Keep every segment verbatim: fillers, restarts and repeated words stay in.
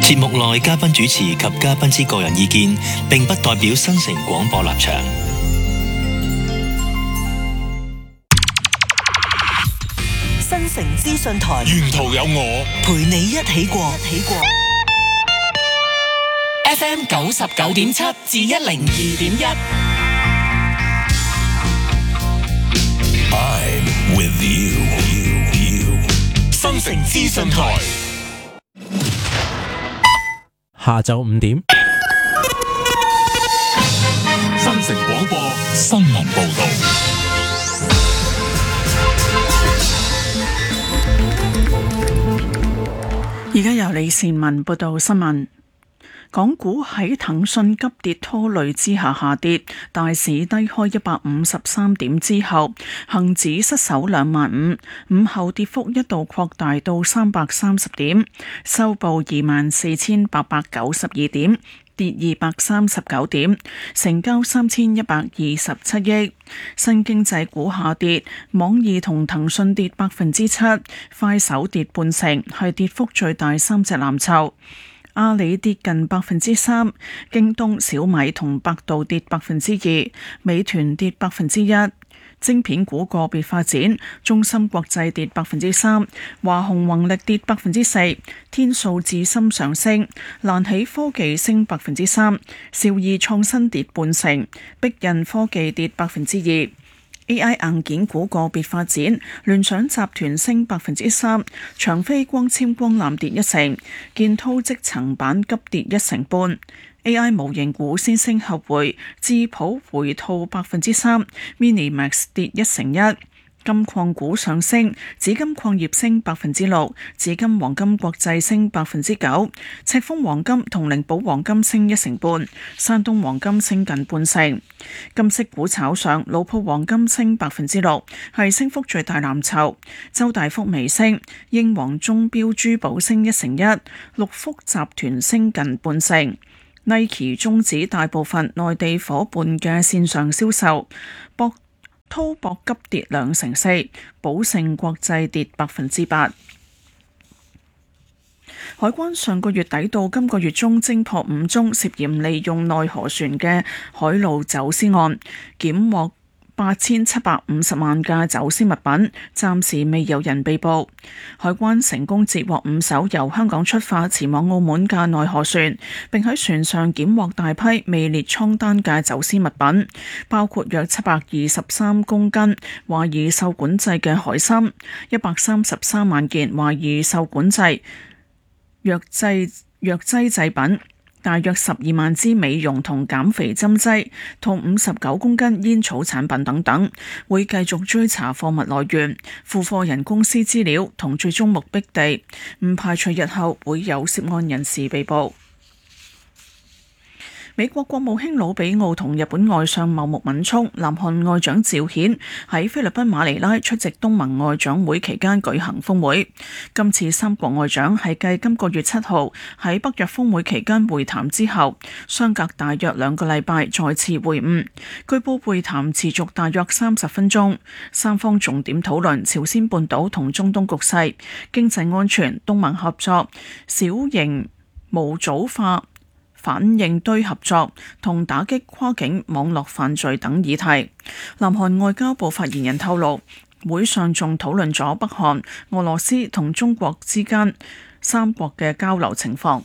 節目內嘉賓主持及嘉賓之個人意見，並不代表新城廣播立場。 新城資訊台， 沿途有我陪你一起過。一起過 F M 九十九點七至一零二點一。 I'm with you, you, you. 新城資訊台， 下晝五點， 新城廣播新聞報道。 而家由李善文報道新聞。港股喺騰訊急跌拖累之下下跌，大市低開一百五十三點之後，恒指失守兩萬五，午後跌幅一度擴大到三百三十點，收報二萬四千八百九十二點，跌二百三十九點，成交三千一百二十七億。新經濟股下跌，網易同騰訊跌百分之七，快手跌半成，係跌幅最大三隻藍籌。阿里跌近百分之三，京東、小米同百度跌百分之二，美團跌百分之一。晶片股個別發展，中芯國際跌百分之三，華虹宏力跌百分之四，天數智深上升，瀾起科技升百分之三，兆易創新跌半成，碧印科技跌百分之二。A I 硬件股個別發展，聯想集團升百分之三，長飛光纖光纜跌一成，建滔積層板急跌一成半。A I 模型股先升後回，智譜回吐百分之三 ，Minimax 跌一成一。金礦股上升，紫金礦業升百分之六，紫金黃金國際升百分之九，赤峰黃金同靈寶黃金升一成半，山東黃金升近半成。金色股炒上，老鋪黃金升百分之六，係升幅最大藍籌。周大福微升，英皇鐘錶珠寶升一成一，六福集團升近半成。Nike 終止大部分內地伙伴嘅線上銷售，博滔博急跌兩成四，寶盛國際跌百分之八。海關上個月底到今個月中偵破五宗涉嫌利用內河船嘅海路走私案，檢獲八千七百五十萬嘅走私物品，暫時未有人被捕。海關成功截獲五艘由香港出發前往澳門嘅內河船，並喺船上檢獲大批未列倉單嘅走私物品，包括約七百二十三公斤懷疑受管制嘅海參，一百三十三萬件懷疑受管制藥劑藥劑製品，大約十二萬支美容同減肥針劑，同五十九公斤煙草產品等等，會繼續追查貨物來源、付貨人公司資料同最終目的地，唔排除日後會有涉案人士被捕。美國國務卿魯比奧同日本外相茂木敏充、南韓外長趙顯喺菲律賓馬尼拉出席東盟外長會期間舉行峰會。今次三國外長係繼今個月七號喺北約峰會期間會談之後，相隔大約兩個禮拜再次會晤。據報會談持續大約三十分鐘，三方重點討論朝鮮半島同中東局勢、經濟安全、東盟合作、小型模組化反應堆合作同打擊跨境網絡犯罪等議題。南韓外交部發言人透露，會上仲討論咗北韓、俄羅斯同中國之間三國嘅交流情況。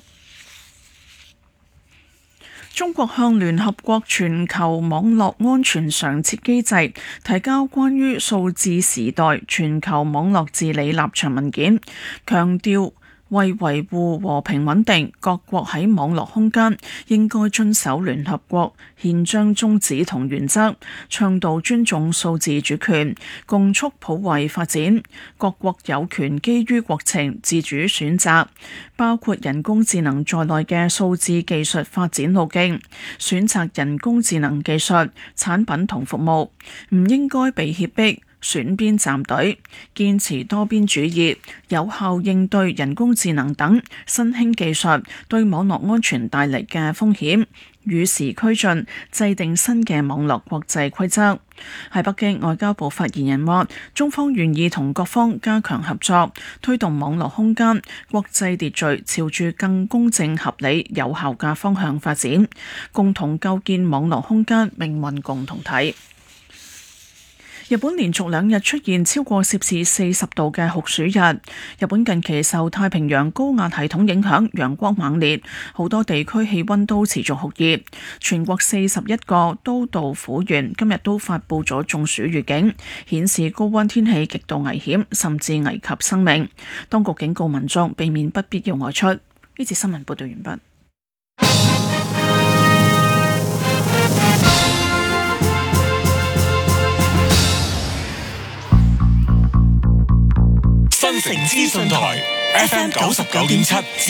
中國向聯合國全球網絡安全常設機制提交關於數字時代全球網絡治理立場文件，強調為維護和平穩定，各國喺網絡空間應該遵守聯合國憲章宗旨同原則，倡導尊重數字主權，共促普惠發展。各國有權基於國情自主選擇，包括人工智能在內嘅數字技術發展路徑，選擇人工智能技術產品同服務，唔應該被脅迫選邊站隊，堅持多邊主義，有效應對人工智能等新興技術對網絡安全帶嚟嘅風險，與時俱進，制定新嘅網絡國際規則。喺北京，外交部發言人話，中方願意同各方加強合作，推動網絡空間國際秩序朝住更公正、合理、有效嘅方向發展，共同構建網絡空間命運共同體。日本連續兩日出現超過攝氏四十度嘅酷暑日。日本近期受太平洋高壓系統影響，陽光猛烈，好多地區氣溫都持續酷熱。全國四十一個都道府縣今日都發佈咗中暑預警，顯示高溫天氣極度危險，甚至危及生命。當局警告民眾避免不必要外出。呢節新聞報道完畢。 新城資訊台 F M 九十九點七至